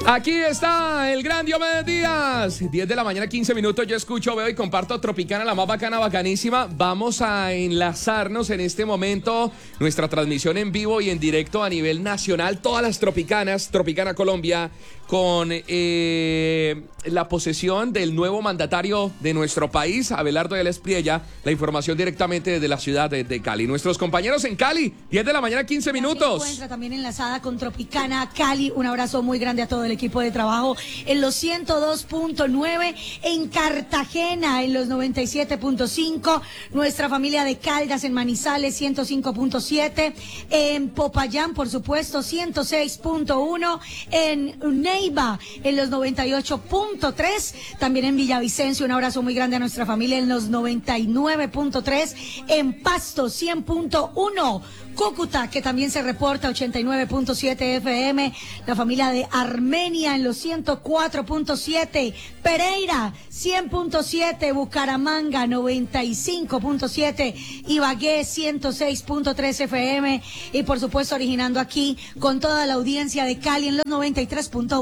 Aquí está el gran Diomedes Díaz. 10 de la mañana, 15 minutos. Yo escucho, veo y comparto Tropicana, la más bacana, bacanísima. Vamos a enlazarnos en este momento nuestra transmisión en vivo y en directo a nivel nacional. Todas las Tropicanas, Tropicana Colombia, con la posesión del nuevo mandatario de nuestro país, Abelardo de la Espriella. La información directamente desde la ciudad de Cali. Nuestros compañeros en Cali, 10 de la mañana, 15 minutos. Se encuentra también enlazada con Tropicana Cali. Un abrazo muy grande a todo el equipo de trabajo en los 102.9, en Cartagena en los 97.5, nuestra familia de Caldas en Manizales 105.7, en Popayán por supuesto 106.1, en Neiva en los 98.3, también en Villavicencio un abrazo muy grande a nuestra familia en los 99.3, en Pasto 100.1, Cúcuta, que también se reporta 89.7 FM, la familia de Armenia en los 104.7, Pereira 100.7, Bucaramanga 95.7, Ibagué 106.3 FM y por supuesto originando aquí con toda la audiencia de Cali en los 93.1.